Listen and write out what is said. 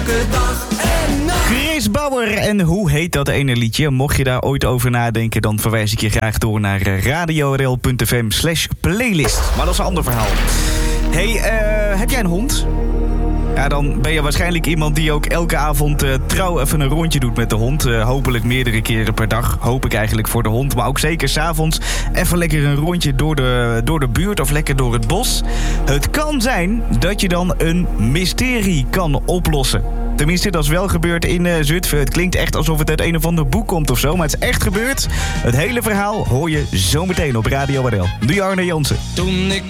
elke dag en nacht. Chris Bauer en hoe heet dat ene liedje? Mocht je daar ooit over nadenken, dan verwijs ik je graag door naar radiorl.fm/playlist. Maar dat is een ander verhaal. Hey, heb jij een hond? Ja, dan ben je waarschijnlijk iemand die ook elke avond trouw even een rondje doet met de hond. Hopelijk meerdere keren per dag. Hoop ik eigenlijk voor de hond. Maar ook zeker 's avonds even lekker een rondje door de buurt of lekker door het bos. Het kan zijn dat je dan een mysterie kan oplossen. Tenminste, dat is wel gebeurd in Zutphen. Het klinkt echt alsof het uit een of ander boek komt of zo. Maar het is echt gebeurd. Het hele verhaal hoor je zometeen op Radio RL. Doei Arne Jansen. Toen ik